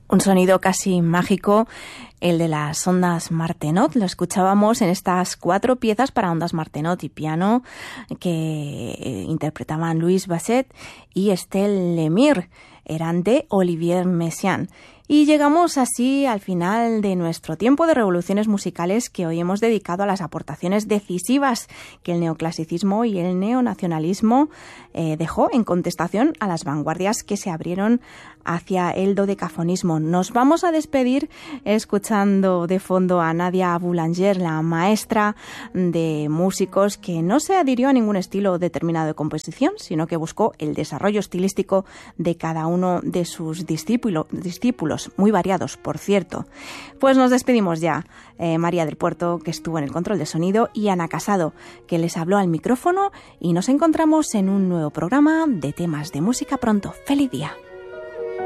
Un sonido casi mágico, el de las ondas Martenot. Lo escuchábamos en estas 4 piezas para ondas Martenot y piano que interpretaban Louis Basset y Estelle Lemire. Eran de Olivier Messiaen. Y llegamos así al final de nuestro tiempo de revoluciones musicales que hoy hemos dedicado a las aportaciones decisivas que el neoclasicismo y el neonacionalismo dejó en contestación a las vanguardias que se abrieron hacia el dodecafonismo. Nos vamos a despedir escuchando de fondo a Nadia Boulanger, la maestra de músicos que no se adhirió a ningún estilo determinado de composición, sino que buscó el desarrollo estilístico de cada uno de sus discípulos, muy variados, por cierto. Pues nos despedimos ya. María del Puerto, que estuvo en el control de sonido, y Ana Casado, que les habló al micrófono, y nos encontramos en un nuevo programa de temas de música pronto. ¡Feliz día!